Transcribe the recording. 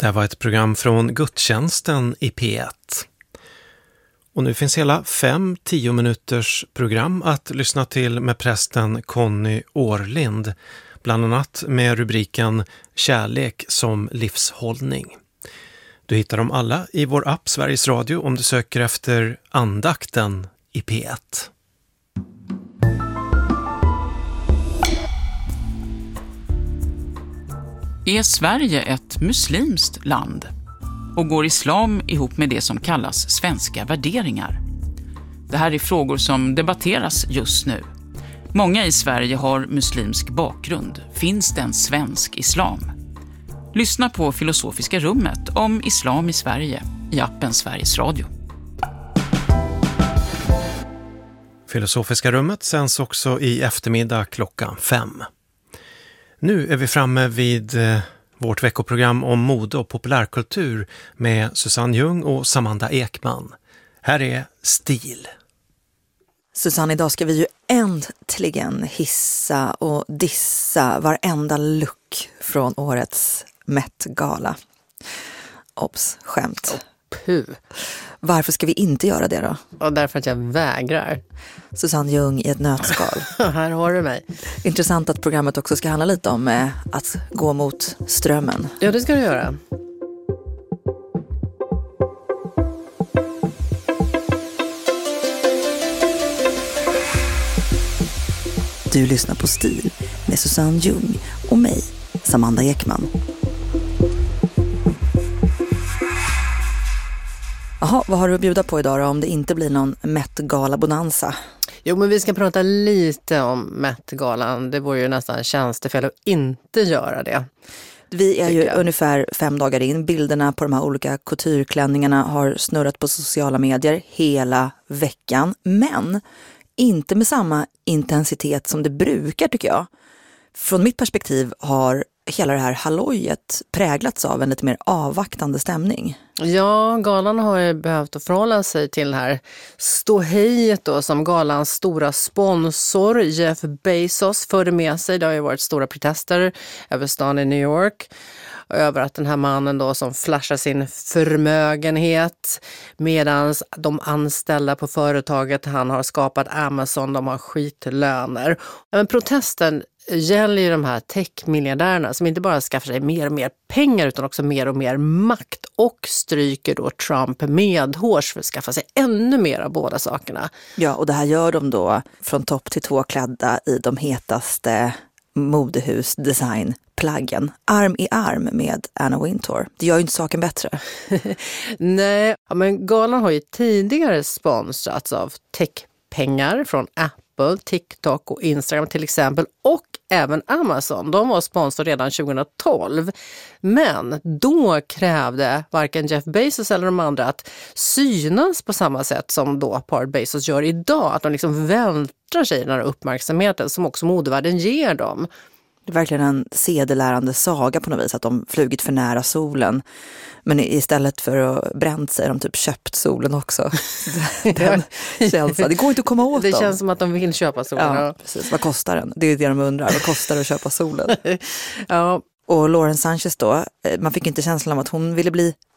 Det här var ett program från gudstjänsten i P1. Och nu finns hela 5 10-minuters program att lyssna till med prästen Conny Årlind, bland annat med rubriken Kärlek som livshållning. Du hittar dem alla i vår app Sveriges Radio om du söker efter andakten i P1. Är Sverige ett muslimskt land? Och går islam ihop med det som kallas svenska värderingar? Det här är frågor som debatteras just nu. Många i Sverige har muslimsk bakgrund. Finns det en svensk islam? Lyssna på Filosofiska rummet om islam i Sverige i appen Sveriges Radio. Filosofiska rummet sänds också i eftermiddag klockan 5. Nu är vi framme vid vårt veckoprogram om mode och populärkultur med Susanne Ljung och Samanda Ekman. Här är Stil. Susanne, idag ska vi ju äntligen hissa och dissa varenda look från årets Met-gala. Ops, skämt. Puh. Varför ska vi inte göra det då? Och därför att jag vägrar. Susanne Ljung i ett nötskal. Här har du mig. Intressant att programmet också ska handla lite om att gå mot strömmen. Ja, det ska du göra. Du lyssnar på Stil med Susanne Ljung och mig, Samanda Ekman. Jaha, vad har du att bjuda på idag då, om det inte blir någon Met-gala-bonanza? Jo, men vi ska prata lite om Met-galan. Det vore ju nästan tjänstefel att inte göra det. Vi är ju ungefär 5 dagar in. Bilderna på de här olika coutureklänningarna har snurrat på sociala medier hela veckan. Men inte med samma intensitet som det brukar, tycker jag. Från mitt perspektiv har hela det här hallojet präglats av en lite mer avvaktande stämning. Ja, galan har ju behövt att förhålla sig till det här ståhejet då, som galans stora sponsor Jeff Bezos förde med sig. Det har ju varit stora protester över stan i New York över att den här mannen då som flashar sin förmögenhet medan de anställda på företaget han har skapat Amazon, de har skitlöner. Men protesten gäller ju de här techmiljardärerna som inte bara skaffar sig mer och mer pengar utan också mer och mer makt och stryker då Trump medhårs för att skaffa sig ännu mer av båda sakerna. Ja, och det här gör de då från topp till tå klädda i de hetaste modehusdesignplaggen. Arm i arm med Anna Wintour. Det gör ju inte saken bättre. Nej, men galan har ju tidigare sponsrats av techpengar från Apple, TikTok och Instagram till exempel, och även Amazon. De var sponsor redan 2012. Men då krävde varken Jeff Bezos eller de andra att synas på samma sätt som då paret Bezos gör idag. Att de liksom vältrar sig i den här uppmärksamheten som också modevärlden ger dem. Det är verkligen en sedelärande saga på något vis, att de flugit för nära solen. Men istället för att bränt sig de typ köpt solen också. Den känslan. Det går inte att komma åt det dem. Det känns som att de vill köpa solen. Ja, precis. Vad kostar den? Det är det de undrar. Vad kostar det att köpa solen? Ja. Och Lauren Sanchez då, man fick inte känslan av att hon ville bli